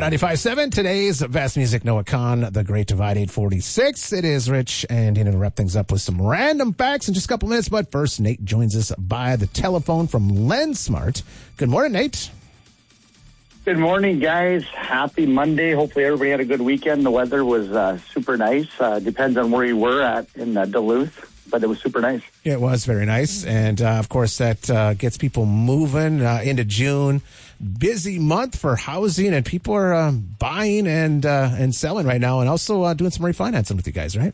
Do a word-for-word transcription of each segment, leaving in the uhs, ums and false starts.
ninety-five point seven, today's best music, Noah Khan, The Great Divide, eight forty-six. It is Rich, and you know, to wrap things up with some random facts in just a couple minutes. But first, Nate joins us by the telephone from LendSmart. Good morning, Nate. Good morning, guys. Happy Monday. Hopefully everybody had a good weekend. The weather was uh, super nice. Uh, depends on where you were at in uh, Duluth, but it was super nice. Yeah, it was very nice. And, uh, of course, that uh, gets people moving uh, into June. Busy month for housing, and people are um, buying and uh, and selling right now, and also uh, doing some refinancing with you guys, right?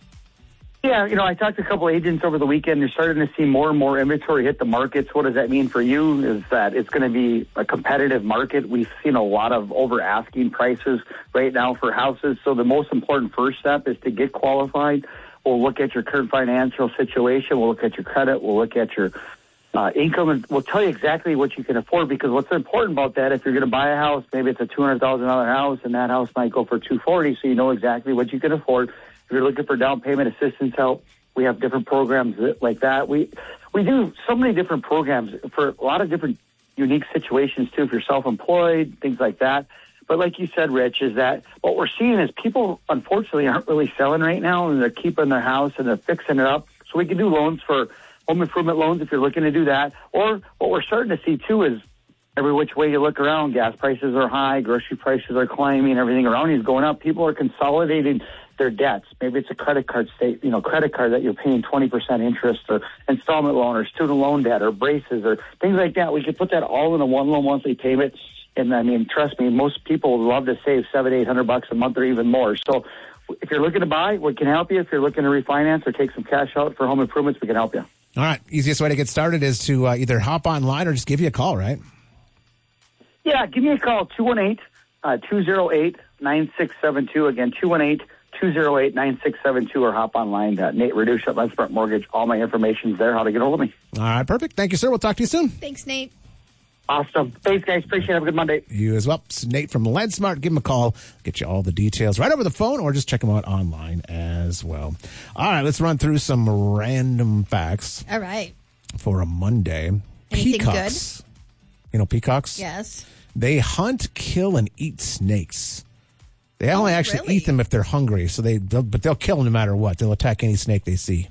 Yeah, you know, I talked to a couple agents over the weekend. You're starting to see more and more inventory hit the markets. What does that mean for you? Is that it's going to be a competitive market. We've seen a lot of over asking prices right now for houses. So the most important first step is to get qualified. We'll look at your current financial situation. We'll look at your credit. We'll look at your Uh, income, and we'll tell you exactly what you can afford, because what's important about that, if you're going to buy a house, maybe it's a two hundred thousand dollars house, and that house might go for two hundred forty thousand dollars, so you know exactly what you can afford. If you're looking for down payment assistance help, we have different programs like that. We we do so many different programs for a lot of different unique situations, too, if you're self-employed, things like that. But like you said, Rich, is that what we're seeing is people, unfortunately, aren't really selling right now, and they're keeping their house, and they're fixing it up. So we can do loans for home improvement loans if you're looking to do that. Or what we're starting to see, too, is every which way you look around, gas prices are high, grocery prices are climbing, everything around you is going up. People are consolidating their debts. Maybe it's a credit card state, you know, credit card that you're paying twenty percent interest, or installment loan, or student loan debt, or braces, or things like that. We could put that all in a one low monthly payment. And I mean, trust me, most people would love to save seven, eight hundred bucks a month or even more. So if you're looking to buy, we can help you. If you're looking to refinance or take some cash out for home improvements, we can help you. All right. Easiest way to get started is to uh, either hop online or just give you a call, right? Yeah, give me a call, two one eight, two oh eight, nine six seven two. Again, two one eight, two oh eight, nine six seven two, or hop online. Uh, Nate Reduce at LendSmart Mortgage. All my information's there, how to get hold of me. All right, perfect. Thank you, sir. We'll talk to you soon. Thanks, Nate. Awesome. Thanks, guys. Appreciate it. Have a good Monday. You as well. It's Nate from LendSmart. Give him a call. Get you all the details right over the phone, or just check them out online as well. All right, let's run through some random facts. All right. For a Monday. Anything Peacocks. good? You know peacocks? Yes. They hunt, kill, and eat snakes. They only oh, actually really? eat them if they're hungry, so they they'll, but they'll kill them no matter what. They'll attack any snake they see.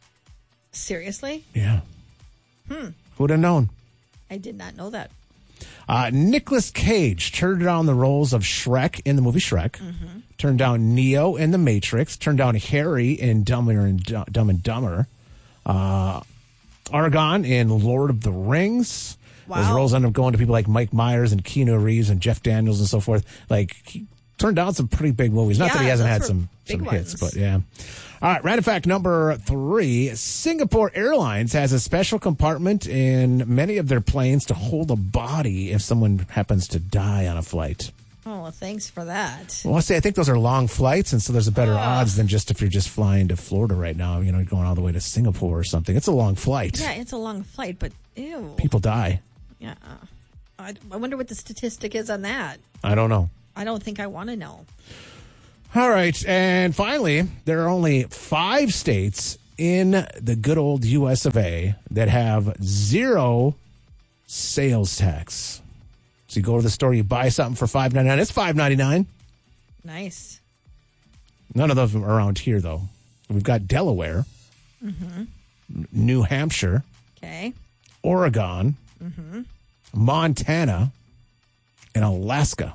Seriously? Yeah. Hmm. Who would have known? I did not know that. Uh, Nicolas Cage turned down the roles of Shrek in the movie Shrek, mm-hmm. turned down Neo in The Matrix, turned down Harry in Dumber and D- Dumb and Dumber, uh, Aragorn in Lord of the Rings. Wow. Those roles end up going to people like Mike Myers and Keanu Reeves and Jeff Daniels and so forth. Like, he turned down some pretty big movies. Not yeah, that he hasn't those had were some, big some ones. hits, but yeah. All right, random fact number three. Singapore Airlines has a special compartment in many of their planes to hold a body if someone happens to die on a flight. Oh, well, thanks for that. Well, I say I think those are long flights, and so there's a better Ugh. odds than just if you're just flying to Florida right now, you know, going all the way to Singapore or something. It's a long flight. Yeah, it's a long flight, but ew. People die. Yeah. I, I wonder what the statistic is on that. I don't know. I don't think I want to know. All right, and finally, there are only five states in the good old U S of A that have zero sales tax. So you go to the store, you buy something for five ninety-nine. It's five ninety-nine. Nice. None of them are around here, though. We've got Delaware, mm-hmm. New Hampshire, okay, Oregon, mm-hmm. Montana, and Alaska.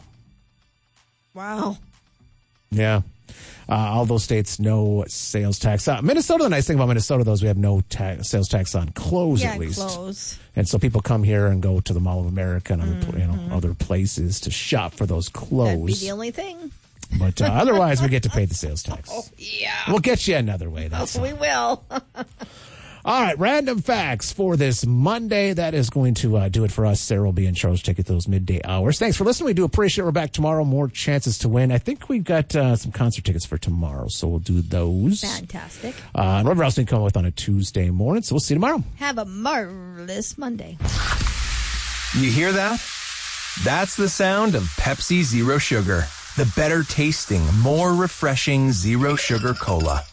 Wow. Yeah. Uh, all those states, no sales tax. Uh, Minnesota, the nice thing about Minnesota, though, is we have no ta- sales tax on clothes, yeah, at least. clothes. And so people come here and go to the Mall of America and other, Mm-hmm. you know, other places to shop for those clothes. That'd be the only thing. But uh, otherwise, we get to pay the sales tax. Oh, yeah. We'll get you another way. That's oh, we will. All right, random facts for this Monday. That is going to uh, do it for us. Sarah will be in charge to take it those midday hours. Thanks for listening. We do appreciate it. We're back tomorrow. More chances to win. I think we've got uh, some concert tickets for tomorrow, so we'll do those. Fantastic. Uh, and whatever else we can come up with on a Tuesday morning, so we'll see you tomorrow. Have a marvelous Monday. You hear that? That's the sound of Pepsi Zero Sugar. The better tasting, more refreshing Zero Sugar Cola.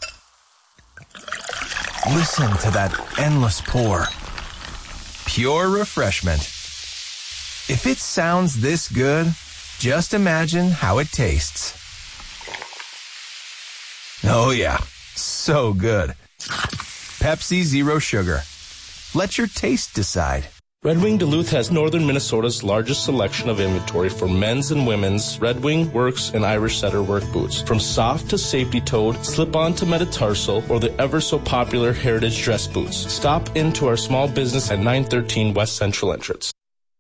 Listen to that endless pour. Pure refreshment. If it sounds this good, Just imagine how it tastes. Oh yeah, so good. Pepsi Zero Sugar. Let your taste decide. Red Wing Duluth has northern Minnesota's largest selection of inventory for men's and women's Red Wing, Works, and Irish Setter work boots. From soft to safety-toed, slip-on to metatarsal, or the ever-so-popular heritage dress boots. Stop into our small business at nine thirteen West Central Entrance.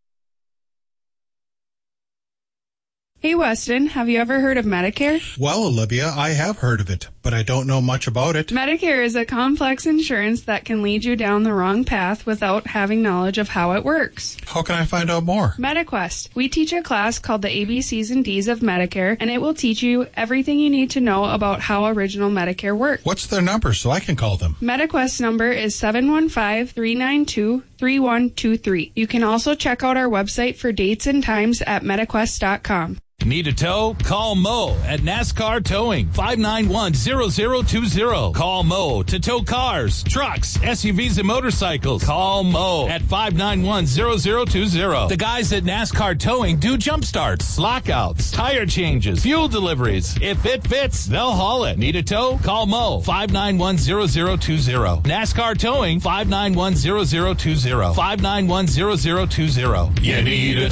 Hey, Weston, have you ever heard of Medicare? Well, Olivia, I have heard of it, but I don't know much about it. Medicare is a complex insurance that can lead you down the wrong path without having knowledge of how it works. How can I find out more? MediQuest. We teach a class called the A B Cs and Ds of Medicare, and it will teach you everything you need to know about how original Medicare works. What's their number so I can call them? MediQuest number is seven one five, three nine two, three one two three. You can also check out our website for dates and times at mediquest dot com. Need a tow? Call Mo at NASCAR Towing, five nine one, zero zero two zero. Call Mo to tow cars, trucks, S U Vs, and motorcycles. Call Mo at five nine one, zero zero two zero. The guys at NASCAR Towing do jump starts, lockouts, tire changes, fuel deliveries. If it fits, they'll haul it. Need a tow? Call Mo, five nine one, zero zero two zero. NASCAR Towing, five nine one, zero zero two zero. five nine one, zero zero two zero. You need a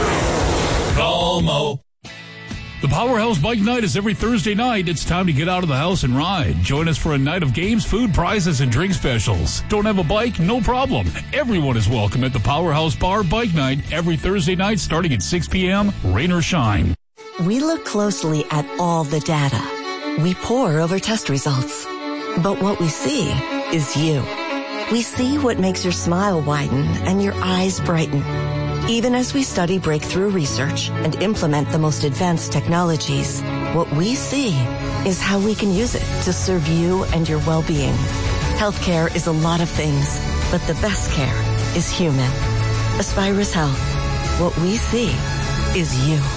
tow? Call Mo. The Powerhouse Bike Night is every Thursday night. It's time to get out of the house and ride. Join us for a night of games, food, prizes, and drink specials. Don't have a bike? No problem. Everyone is welcome at the Powerhouse Bar Bike Night every Thursday night starting at six p.m., rain or shine. We look closely at all the data. We pore over test results. But what we see is you. We see what makes your smile widen and your eyes brighten. Even as we study breakthrough research and implement the most advanced technologies, what we see is how we can use it to serve you and your well-being. Healthcare is a lot of things, but the best care is human. Aspirus Health. What we see is you.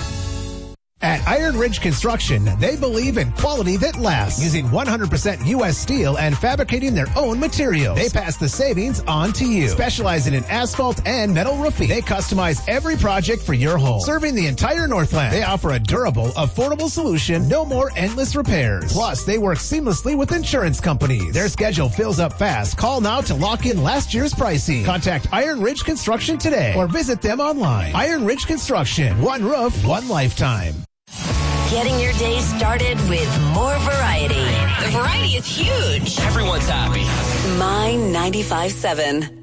At Iron Ridge Construction, they believe in quality that lasts, using one hundred percent U S steel and fabricating their own materials. They pass the savings on to you. Specializing in asphalt and metal roofing, they customize every project for your home. Serving the entire Northland, they offer a durable, affordable solution, no more endless repairs. Plus, they work seamlessly with insurance companies. Their schedule fills up fast. Call now to lock in last year's pricing. Contact Iron Ridge Construction today or visit them online. Iron Ridge Construction, one roof, one lifetime. Getting your day started with more variety. The variety is huge. Everyone's happy. My ninety-five seven.